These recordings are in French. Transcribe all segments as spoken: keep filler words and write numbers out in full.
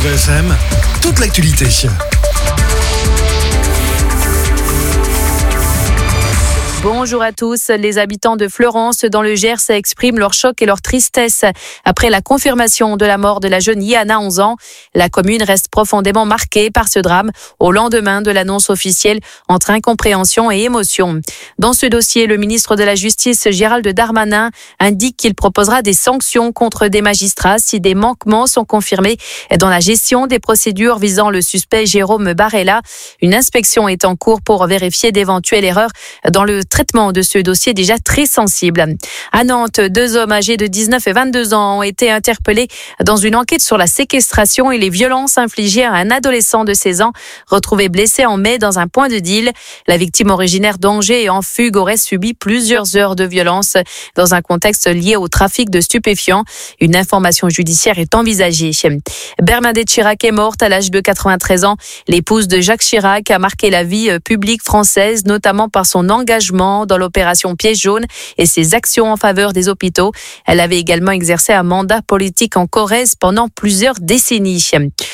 F M, toute l'actualité. Bonjour à tous. Les habitants de Fleurance dans le Gers expriment leur choc et leur tristesse après la confirmation de la mort de la jeune Yana, onze ans. La commune reste profondément marquée par ce drame au lendemain de l'annonce officielle entre incompréhension et émotion. Dans ce dossier, le ministre de la Justice, Gérald Darmanin, indique qu'il proposera des sanctions contre des magistrats si des manquements sont confirmés dans la gestion des procédures visant le suspect Jérôme Barella. Une inspection est en cours pour vérifier d'éventuelles erreurs dans le traitement de ce dossier déjà très sensible. À Nantes, deux hommes âgés de dix-neuf et vingt-deux ans ont été interpellés dans une enquête sur la séquestration et les violences infligées à un adolescent de seize ans retrouvé blessé en mai dans un point de deal. La victime originaire d'Angers et en fugue aurait subi plusieurs heures de violence dans un contexte lié au trafic de stupéfiants. Une information judiciaire est envisagée. Bernadette Chirac est morte à l'âge de quatre-vingt-treize ans. L'épouse de Jacques Chirac a marqué la vie publique française, notamment par son engagement dans l'opération Piège jaune et ses actions en faveur des hôpitaux. Elle avait également exercé un mandat politique en Corrèze pendant plusieurs décennies.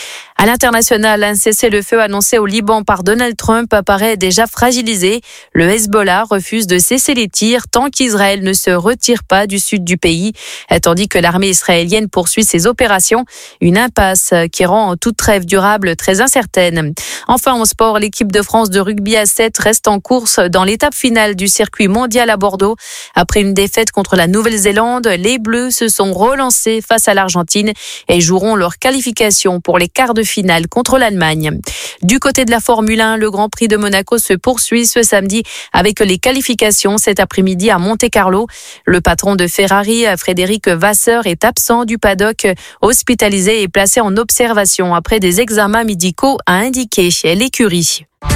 À l'international, un cessez-le-feu annoncé au Liban par Donald Trump apparaît déjà fragilisé. Le Hezbollah refuse de cesser les tirs tant qu'Israël ne se retire pas du sud du pays, tandis que l'armée israélienne poursuit ses opérations. Une impasse qui rend toute trêve durable très incertaine. Enfin, en sport, l'équipe de France de rugby à sept reste en course dans l'étape finale du circuit mondial à Bordeaux. Après une défaite contre la Nouvelle-Zélande, les Bleus se sont relancés face à l'Argentine et joueront leur qualification pour les quarts de finale contre l'Allemagne. Du côté de la Formule un, le Grand Prix de Monaco se poursuit ce samedi avec les qualifications cet après-midi à Monte-Carlo. Le patron de Ferrari, Frédéric Vasseur, est absent du paddock, hospitalisé et placé en observation après des examens médicaux, a indiqué l'écurie.